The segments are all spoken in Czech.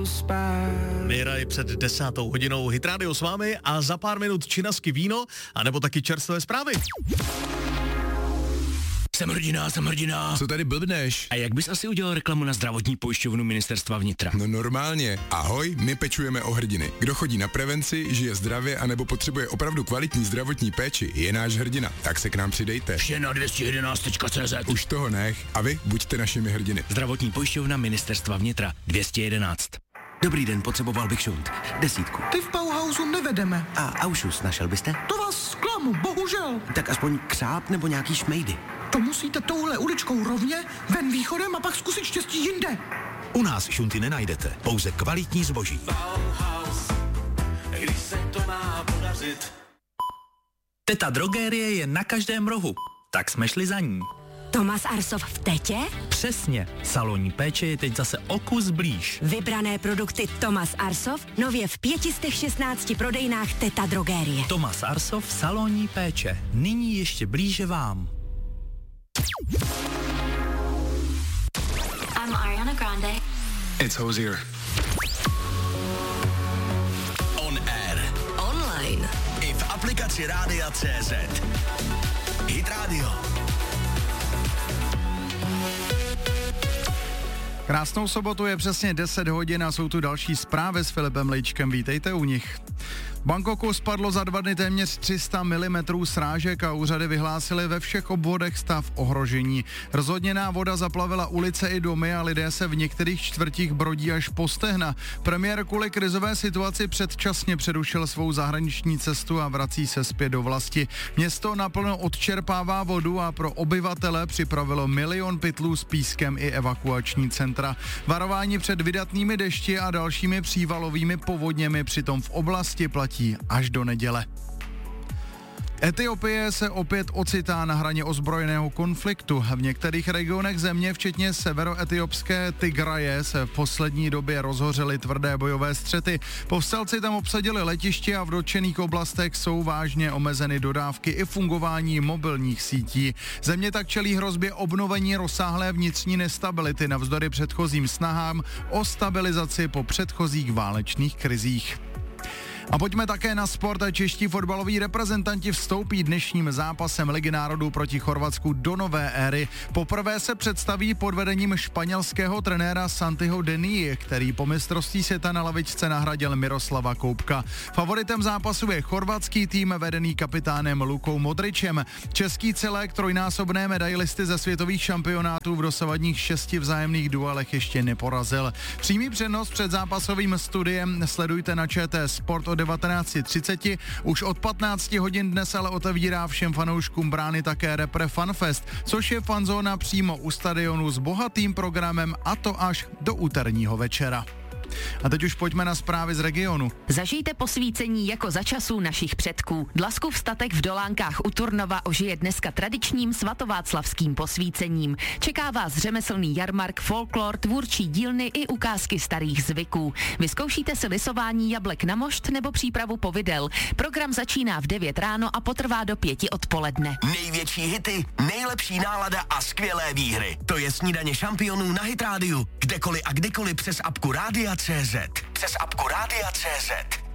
Míra je před 10. hodinou, Hit Radio s vámi a za pár minut činasky víno, anebo taky čerstvé zprávy. Jsem hrdina. Co tady blbneš? A jak bys asi udělal reklamu na zdravotní pojišťovnu Ministerstva vnitra? No normálně. Ahoj, my pečujeme o hrdiny. Kdo chodí na prevenci, žije zdravě anebo potřebuje opravdu kvalitní zdravotní péči, je náš hrdina. Tak se k nám přidejte. Vše na 211.cz. Už toho nech a vy buďte našimi hrdiny. Zdravotní pojišťovna Ministerstva vnitra 211. Dobrý den, potřeboval bych šunt. 10. Ty v Bauhausu nevedeme. A Aušus našel byste? To vás zklamu, bohužel. Tak aspoň křáp nebo nějaký šmejdy. To musíte touhle uličkou rovně, ven východem a pak zkusit štěstí jinde. U nás šunty nenajdete, pouze kvalitní zboží. Bauhaus, když se to má podařit. Teta Drogérie je na každém rohu, tak jsme šli za ní. Tomas Arsov v Tetě? Přesně, salonní péče je teď zase o kus blíž. Vybrané produkty Tomas Arsov nově v 516 prodejnách Teta Drogérie. Tomas Arsov, salonní péče, nyní ještě blíže vám. I'm Ariana Grande. It's Hozier. On air. Online. I v aplikaci Rádia.cz. Hit Radio. Krásnou sobotu, je přesně 10 hodin a jsou tu další zprávy s Filipem Lejčkem. Vítejte u nich. V Bangkoku spadlo za 2 dny téměř 300 mm srážek a úřady vyhlásily ve všech obvodech stav ohrožení. Rozhodněná voda zaplavila ulice i domy a lidé se v některých čtvrtích brodí až po stehna. Premiér kvůli krizové situaci předčasně přerušil svou zahraniční cestu a vrací se zpět do vlasti. Město naplno odčerpává vodu a pro obyvatele připravilo 1 000 000 pytlů s pískem i evakuační centra. Varování před vydatnými dešti a dalšími přívalovými povodněmi přitom v oblasti platí až do neděle. Etiopie se opět ocitá na hraně ozbrojeného konfliktu. V některých regionech země, včetně severoetiopské Tigraje, se v poslední době rozhořely tvrdé bojové střety. Povstalci tam obsadili letiště a v dotčených oblastech jsou vážně omezeny dodávky i fungování mobilních sítí. Země tak čelí hrozbě obnovení rozsáhlé vnitřní nestability navzdory předchozím snahám o stabilizaci po předchozích válečných krizích. A pojďme také na sport. Čeští fotbaloví reprezentanti vstoupí dnešním zápasem Ligy národů proti Chorvatsku do nové éry. Poprvé se představí pod vedením španělského trenéra Santiho Dení, který po mistrovství světa na lavičce nahradil Miroslava Koupka. Favoritem zápasu je chorvatský tým vedený kapitánem Lukou Modričem. Český celek trojnásobné medailisty ze světových šampionátů v dosavadních 6 vzájemných duelech ještě neporazil. Přímý přenos před zápasovým studiem sledujte na ČT Sport od 19:30. Už od 15 hodin dnes ale otevírá všem fanouškům brány také Repre Fanfest, což je fanzóna přímo u stadionu s bohatým programem, a to až do úterního večera. A teď už pojďme na zprávy z regionu. Zažijte posvícení jako za časů našich předků. Dlaskův statek v Dolánkách u Turnova ožije dneska tradičním svatováclavským posvícením. Čeká vás řemeslný jarmark, folklor, tvůrčí dílny i ukázky starých zvyků. Vyzkoušíte si lisování jablek na mošt nebo přípravu povidel. Program začíná v 9 ráno a potrvá do 5 odpoledne. Největší hity, nejlepší nálada a skvělé výhry. To je snídaně šampionů na Hit Radio. Kdekoliv a kdykoliv přes apku Rádia.cz. Přes apku Rádia.cz.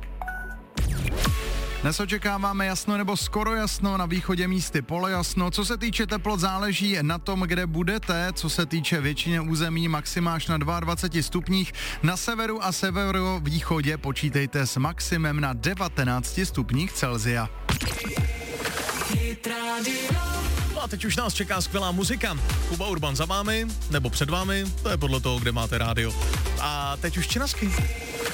Dnes očekáváme jasno nebo skoro jasno, na východě místy polojasno. Co se týče teplot, záleží na tom, kde budete. Co se týče většině území, maximáž na 22 stupních. Na severu a severovýchodě počítejte s maximem na 19 stupních Celsia. No a teď už nás čeká skvělá muzika. Kuba Urban za vámi, nebo před vámi, to je podle toho, kde máte rádio. A teď už činasky.